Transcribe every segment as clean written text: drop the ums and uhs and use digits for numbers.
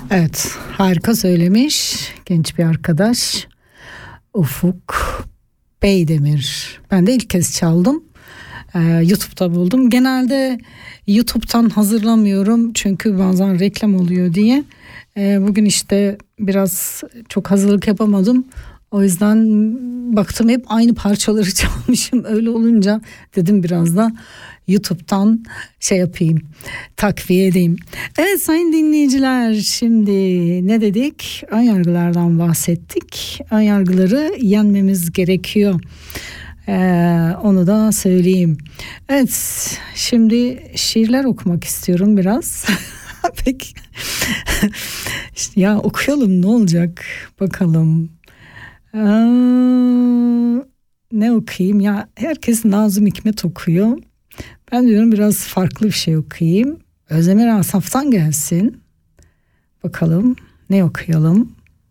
Evet, harika söylemiş genç bir arkadaş Ufuk Beydemir. Ben de ilk kez çaldım. YouTube'da buldum. Genelde YouTube'dan hazırlamıyorum çünkü bazen reklam oluyor diye. Bugün işte biraz çok hazırlık yapamadım. O yüzden baktım hep aynı parçaları çalmışım. Öyle olunca dedim biraz da YouTube'dan şey yapayım, takviye edeyim. Evet sayın dinleyiciler, şimdi ne dedik? Önyargılardan bahsettik. Önyargıları yenmemiz gerekiyor. Onu da söyleyeyim. Evet, şimdi şiirler okumak istiyorum biraz. Peki. Ya okuyalım, ne olacak bakalım. Ne okuyayım ya, herkes Nazım Hikmet okuyor. Ben diyorum biraz farklı bir şey okuyayım. Özdemir Asaf'tan gelsin. Bakalım ne okuyalım.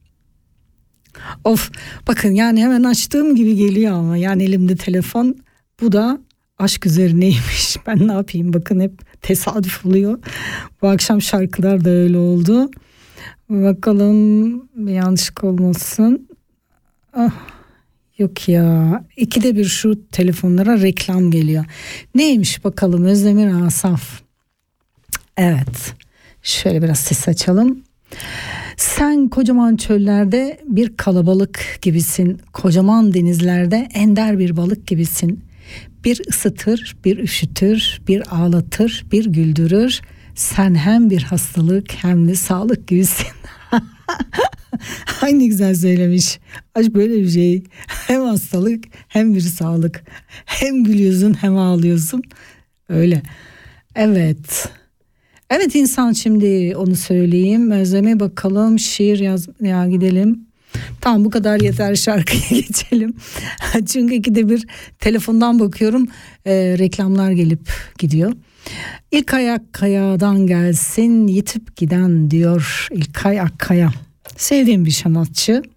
Of, bakın yani hemen açtığım gibi geliyor ama yani elimde telefon. Bu da aşk üzerineymiş. Ben ne yapayım, bakın hep tesadüf oluyor. Bu akşam şarkılar da öyle oldu. Bakalım bir yanlışlık olmasın. Ah, yok ya, ikide bir şu telefonlara reklam geliyor. Neymiş bakalım, Özdemir Asaf. Evet, şöyle biraz ses açalım. Sen kocaman çöllerde bir kalabalık gibisin. Kocaman denizlerde ender bir balık gibisin. Bir ısıtır, bir üşütür, bir ağlatır, bir güldürür. Sen hem bir hastalık hem de sağlık gibisin. Ay ne güzel söylemiş. Aşk böyle bir şey. Hem hastalık hem bir sağlık. Hem gülüyorsun hem ağlıyorsun. Öyle. Evet. Evet insan, şimdi onu söyleyeyim. Özleme bakalım, şiir yaz ya, gidelim. Tamam, bu kadar yeter, şarkıya geçelim. Çünkü ikide bir telefondan bakıyorum, reklamlar gelip gidiyor. İlkay Akkaya'dan gelsin, yitip giden diyor İlkay Akkaya. Sevdiğim bir sanatçı.